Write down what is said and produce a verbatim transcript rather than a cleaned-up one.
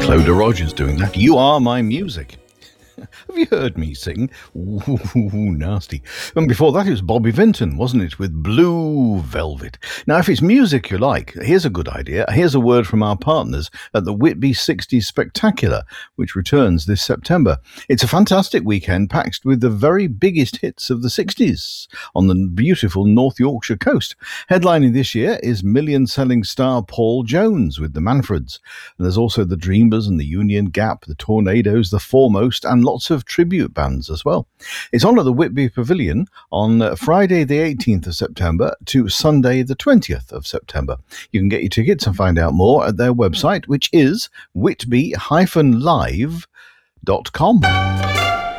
Clodagh Rogers doing that. You Are My Music. Have you heard me sing? Ooh, nasty. And before that, it was Bobby Vinton, wasn't it, with Blue Velvet. Now, if it's music you like, here's a good idea. Here's a word from our partners at the Whitby sixties Spectacular, which returns this September. It's a fantastic weekend packed with the very biggest hits of the sixties on the beautiful North Yorkshire coast. Headlining this year is million-selling star Paul Jones with the Manfreds. And there's also the Dreamers and the Union Gap, the Tornadoes, the Foremost, and lots of tribute bands as well. It's on at the Whitby Pavilion on Friday the eighteenth of September to Sunday the twentieth of September. You can get your tickets and find out more at their website, which is whitby dash live dot com.